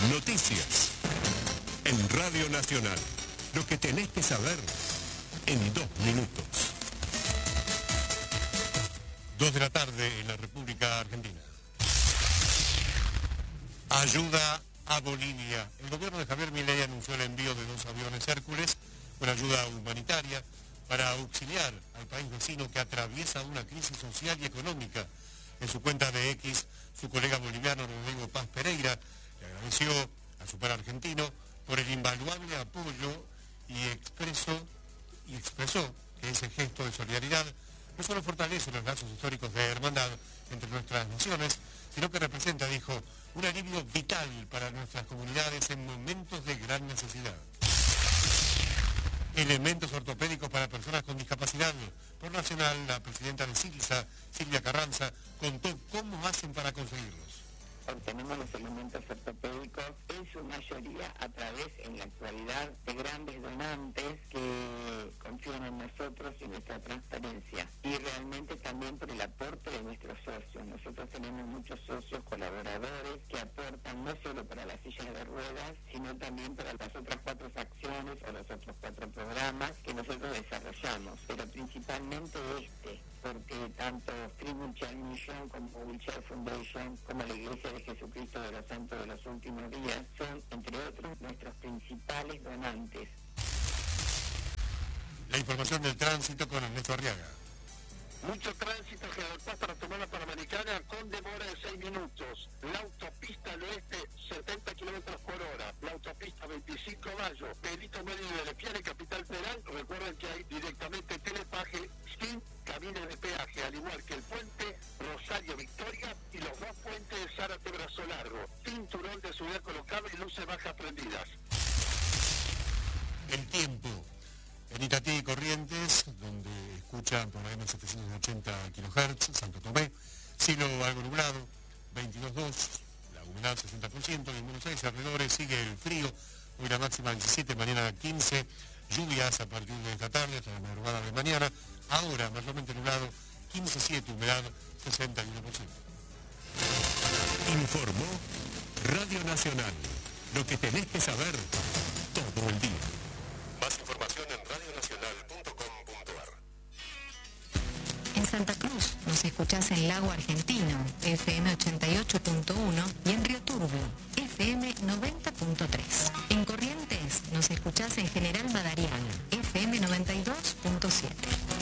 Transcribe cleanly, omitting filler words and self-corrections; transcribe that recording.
Noticias en Radio Nacional. Lo que tenés que saber en 2 minutos. 2 de la tarde en la República Argentina. Ayuda a Bolivia. El gobierno de Javier Milei anunció el envío de 2 aviones Hércules con ayuda humanitaria para auxiliar al país vecino que atraviesa una crisis social y económica. En su cuenta de X, su colega boliviano Rodrigo Paz Pereira le agradeció a su par argentino por el invaluable apoyo y expresó que ese gesto de solidaridad no solo fortalece los lazos históricos de hermandad entre nuestras naciones, sino que representa, dijo, un alivio vital para nuestras comunidades en momentos de gran necesidad. Elementos ortopédicos para personas con discapacidad. Por Nacional, la presidenta de SILSA, Silvia Carranza, contó cómo hacen para conseguirlos. Obtenemos los elementos ortopédicos en su mayoría a través, en la actualidad, de grandes donantes que confían en nosotros y nuestra transparencia. Y realmente también por el aporte de nuestros socios. Nosotros tenemos muchos socios colaboradores que aportan no solo para las sillas de ruedas, sino también para las otras 4 acciones o los otros 4 programas que nosotros desarrollamos. Pero principalmente porque tanto Free Wheelchair Mission como Wheelchair Foundation, como la Iglesia de Jesucristo de los Santos de los Últimos Días, son, entre otros, nuestros principales donantes. La información del tránsito con Ernesto Arriaga. Mucho tránsito General Paz para tomar la Panamericana con demora de 6 minutos. La autopista al oeste, 70 kilómetros por hora. La autopista 25 Mayo, Perito Medio de Lepiane, Capital Federal. Recuerden que hay directamente telepaje sin cabines de peaje, al igual que el puente Rosario Victoria y los 2 puentes de Zárate Brazo Largo. Cinturón de seguridad colocado y luces bajas prendidas. El tiempo. En Itatí y Corrientes, donde escuchan por la M780 kHz, Santo Tomé, cielo algo nublado, 22.2, la humedad 60%, y en Buenos Aires alrededores sigue el frío, hoy la máxima 17, mañana 15, lluvias a partir de esta tarde hasta la madrugada de mañana, ahora mayormente nublado, 15.7, humedad 61%. Informó Radio Nacional, lo que tenés que saber todo el día. Más información en radionacional.com.ar. En Santa Cruz nos escuchás en Lago Argentino, FM 88.1, y en Río Turbio, FM 90.3. En Corrientes nos escuchás en General Madariaga, FM 92.7.